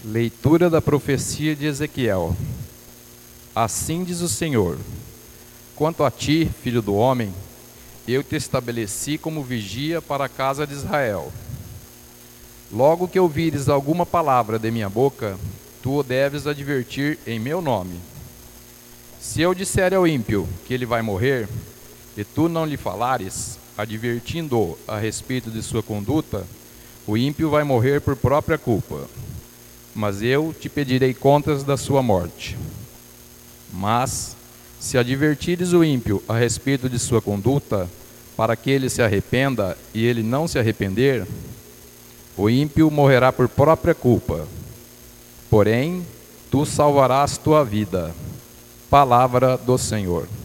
Leitura da profecia de Ezequiel. Assim diz o Senhor: quanto a ti, filho do homem, eu te estabeleci como vigia para a casa de Israel. Logo que ouvires alguma palavra de minha boca, tu o deves advertir em meu nome. Se eu disser ao ímpio que ele vai morrer, e tu não lhe falares, advertindo-o a respeito de sua conduta, o ímpio vai morrer por própria culpa. Mas eu te pedirei contas da sua morte. Mas, se advertires o ímpio a respeito de sua conduta, para que ele se arrependa e ele não se arrepender, o ímpio morrerá por própria culpa. Porém, tu salvarás tua vida. Palavra do Senhor.